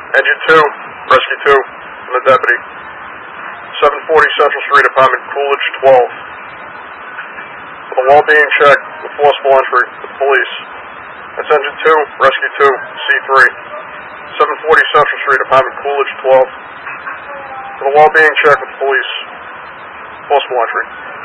Engine 2, Rescue 2, from the deputy. 740 Central Street, apartment Coolidge 12. For the wall being checked with forcible entry with police. That's Engine 2, Rescue 2, C3. 740 Central Street, apartment Coolidge 12. For the wall being checked with police. Forcible entry.